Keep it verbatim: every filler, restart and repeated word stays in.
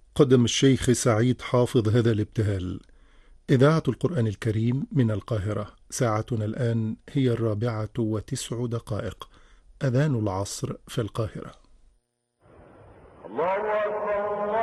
قدم الشيخ سعيد حافظ هذا الابتهال. إذاعة القرآن الكريم من القاهرة، ساعتنا الآن هي الرابعة وتسع دقائق، أذان العصر في القاهرة. الله أكبر.